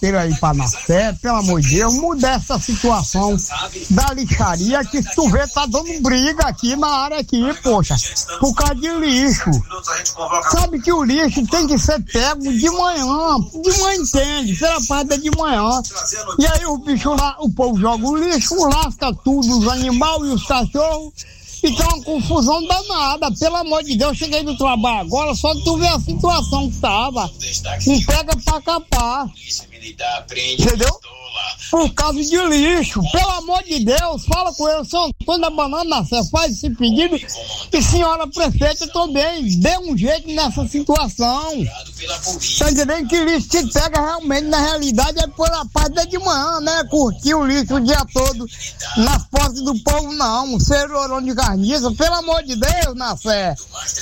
apelo aí pra Nafé, pelo amor de Deus, mudar essa situação da lixaria, que se tu vê, tá dando briga aqui na área aqui, poxa, por causa de lixo. Sabe que o lixo tem que ser pego de manhã entende, pela parte de manhã. E aí o bicho lá, o povo joga o lixo, lasca tudo, os animais e os cachorros. E tá uma confusão danada, pelo amor de Deus, cheguei do trabalho agora, só que tu vê a situação que tava, não pega pra capar, entendeu? Por causa de lixo, pelo amor de Deus, fala com eu, São Antônio da Banana, você faz esse pedido, e senhora prefeita também, dê um jeito nessa situação, tá entendendo? Que lixo que pega realmente, na realidade, é por a parte de manhã, né, curtir o lixo o dia todo, nas portas do povo não, cerorão de carniça, pelo amor de Deus, na fé,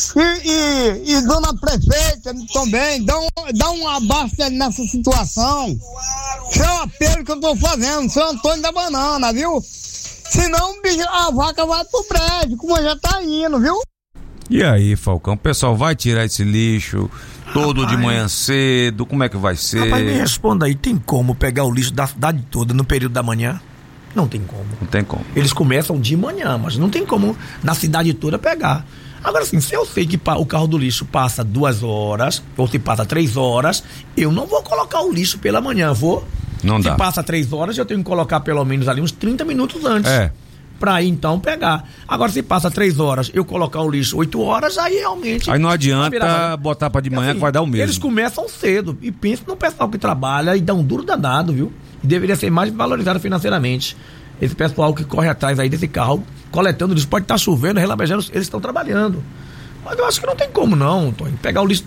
e dona prefeita também, dá um abaixo nessa situação, isso é um apelo que eu tô fazendo, São Antônio da Banana, viu? Senão a vaca vai pro prédio, como já tá indo, viu? E aí, Falcão, o pessoal vai tirar esse lixo todo de manhã cedo, como é que vai ser? Rapaz, me responda aí, tem como pegar o lixo da cidade toda no período da manhã? Não tem como. Não tem como. Eles começam de manhã, mas não tem como na cidade toda pegar. Agora sim, se eu sei que o carro do lixo passa 2 horas, ou se passa 3 horas, eu não vou colocar o lixo pela manhã, vou? Não dá. Se passa 3 horas, eu tenho que colocar pelo menos ali uns 30 minutos antes. Pra ir então pegar. Agora, se passa 3 horas, eu colocar o lixo 8 horas, aí realmente... Aí não adianta botar pra de manhã, assim, que vai dar o mesmo. Eles começam cedo e pensam no pessoal que trabalha e dá um duro danado, viu? E deveria ser mais valorizado financeiramente. Esse pessoal que corre atrás aí desse carro, coletando lixo, pode estar chovendo, relambejando, eles estão trabalhando. Mas eu acho que não tem como não, Tony. Pegar o lixo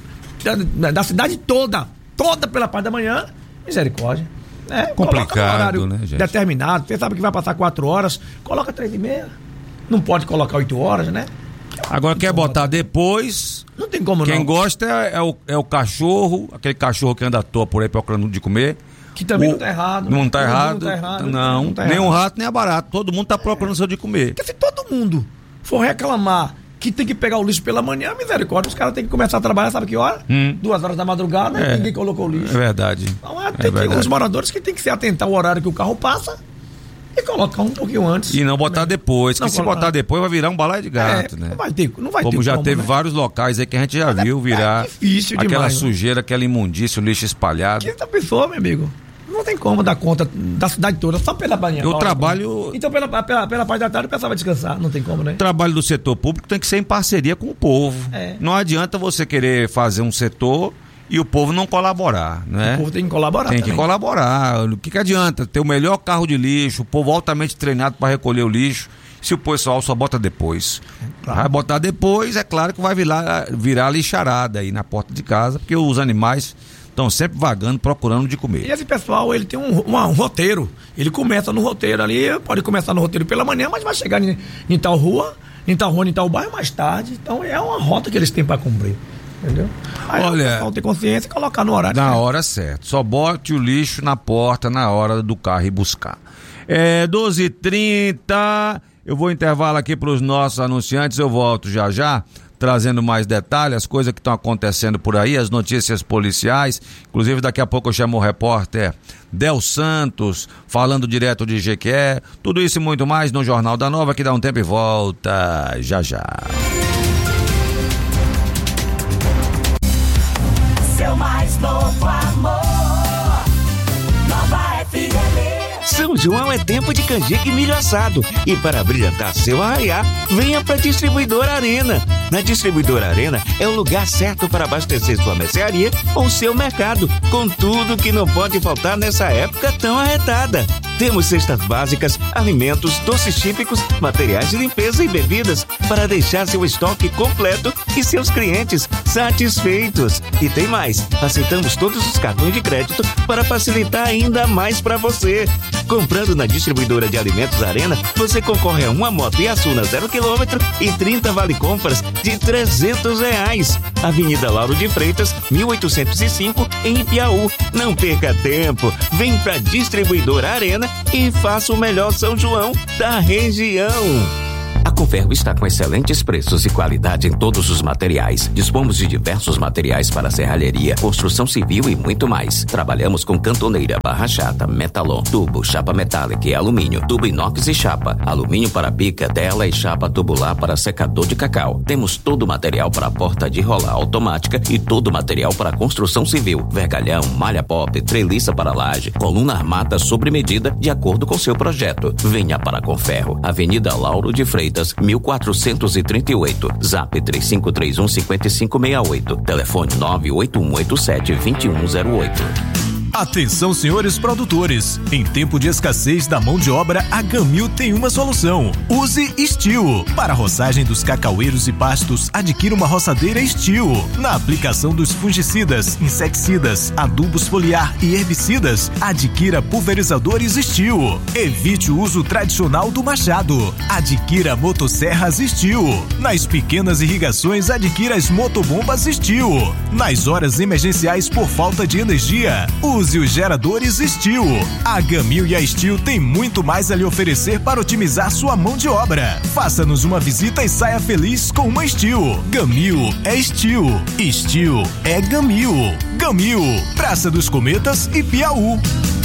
da cidade toda pela parte da manhã, misericórdia. Complicado, horário, né, gente? Determinado, você sabe que vai passar 4 horas, coloca 3h30. Não pode colocar 8 horas, né? Agora quer botar depois. Não tem como Quem não. gosta é o cachorro, aquele cachorro que anda à toa por aí procurando de comer. Que também não tá errado. Não tá errado. Não tá nem errado. o rato nem é barato. Todo mundo tá procurando seu de comer. Porque se todo mundo for reclamar que tem que pegar o lixo pela manhã, misericórdia, os caras têm que começar a trabalhar, sabe que hora? 2 horas da madrugada, e ninguém colocou o lixo. É verdade. Então os moradores que tem que se atentar ao horário que o carro passa e colocar um pouquinho antes. E não botar depois, porque se botar depois vai virar um balaio de gato, né? Não vai ter como já teve vários locais aí que a gente já viu virar difícil aquela demais, sujeira, aquela imundícia, o lixo espalhado. Que pessoa, meu amigo? Não tem como dar conta da cidade toda, só pela manhã. Eu trabalho... Então, pela parte da tarde, o pessoal vai descansar, não tem como, né? O trabalho do setor público tem que ser em parceria com o povo. Não adianta você querer fazer um setor e o povo não colaborar, né? O povo tem que colaborar Tem que colaborar. O que adianta ter o melhor carro de lixo, o povo altamente treinado para recolher o lixo, se o pessoal só bota depois? Claro. Vai botar depois, é claro que vai virar lixarada aí na porta de casa, porque os animais estão sempre vagando, procurando de comer. E esse pessoal, ele tem um roteiro. Ele começa no roteiro ali, pode começar no roteiro pela manhã, mas vai chegar em tal rua, em tal bairro mais tarde. Então é uma rota que eles têm para cumprir. Entendeu? Aí o pessoal ter consciência e colocar no horário. Na hora certa. Só bote o lixo na porta na hora do carro ir buscar. 12h30. Eu vou intervalo aqui para os nossos anunciantes. Eu volto já. Trazendo mais detalhes, as coisas que estão acontecendo por aí, as notícias policiais. Inclusive, daqui a pouco eu chamo o repórter Del Santos, falando direto de Jequié. Tudo isso e muito mais no Jornal da Nova, que dá um tempo e volta já. Seu mais novo amor, Nova FM. São João é tempo de canjica e milho assado. E para brilhantar seu arraiá, venha para a Distribuidora Arena. Na Distribuidora Arena é o lugar certo para abastecer sua mercearia ou seu mercado, com tudo que não pode faltar nessa época tão arretada. Temos cestas básicas, alimentos, doces típicos, materiais de limpeza e bebidas para deixar seu estoque completo e seus clientes satisfeitos. E tem mais, aceitamos todos os cartões de crédito para facilitar ainda mais para você. Comprando na Distribuidora de Alimentos Arena, você concorre a uma moto Iasuna 0 km e 30 vale-compras de R$300. Avenida Lauro de Freitas, 1805, em Ipiaú. Não perca tempo, vem pra Distribuidora Arena e faça o melhor São João da região. A Conferro está com excelentes preços e qualidade em todos os materiais. Dispomos de diversos materiais para serralheria, construção civil e muito mais. Trabalhamos com cantoneira, barra chata, metalon, tubo, chapa metálica e alumínio, tubo inox e chapa, alumínio para bica, tela e chapa tubular para secador de cacau. Temos todo o material para porta de rolar automática e todo o material para construção civil, vergalhão, malha pop, treliça para laje, coluna armada sobre medida de acordo com seu projeto. Venha para Conferro, Avenida Lauro de Freitas, 1438, Zap 3531-5568, telefone 98187-2108. Atenção, senhores produtores, em tempo de escassez da mão de obra, a Gamil tem uma solução. Use Steel. Para a roçagem dos cacaueiros e pastos, adquira uma roçadeira Steel. Na aplicação dos fungicidas, inseticidas, adubos foliar e herbicidas, adquira pulverizadores Steel. Evite o uso tradicional do machado. Adquira motosserras Steel. Nas pequenas irrigações, adquira as motobombas Steel. Nas horas emergenciais por falta de energia, use os geradores Steel. A Gamil e a Steel tem muito mais a lhe oferecer para otimizar sua mão de obra. Faça-nos uma visita e saia feliz com uma Steel. Gamil é Steel. Steel é Gamil. Gamil, Praça dos Cometas e Piauí.